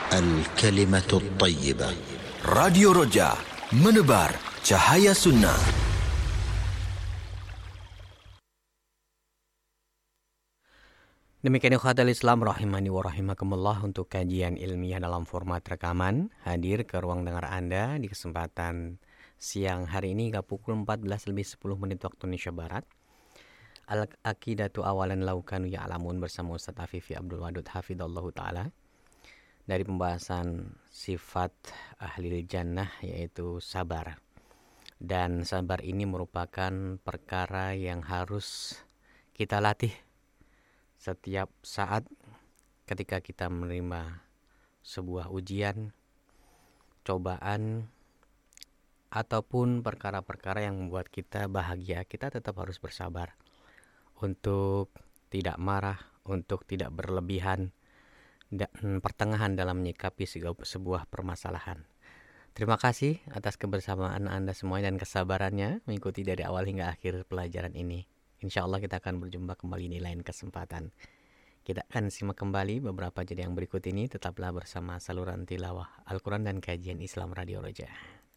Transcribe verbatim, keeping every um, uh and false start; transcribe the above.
الكلمة الطيبة. Radio Roja, menebar cahaya sunnah. Demikian ikhwatal Islam rahimani wa rahimakumullah untuk kajian ilmiah dalam format rekaman. Hadir ke ruang dengar Anda di kesempatan siang hari ini hingga pukul empat belas lebih sepuluh menit waktu Indonesia Barat. Al-Aqidatu awalan laukanu ya'lamun bersama Ustaz Afifi Abdul Wadud hafidhallahu ta'ala. Dari pembahasan sifat ahli jannah yaitu sabar. Dan sabar ini merupakan perkara yang harus kita latih setiap saat ketika kita menerima sebuah ujian, cobaan, ataupun perkara-perkara yang membuat kita bahagia, kita tetap harus bersabar untuk tidak marah, untuk tidak berlebihan, dan pertengahan dalam menyikapi sebuah permasalahan. Terima kasih atas kebersamaan Anda semua dan kesabarannya mengikuti dari awal hingga akhir pelajaran ini. Insya Allah kita akan berjumpa kembali di lain kesempatan. Kita akan simak kembali beberapa jeda yang berikut ini. Tetaplah bersama saluran tilawah Al-Quran dan kajian Islam Radio Roja.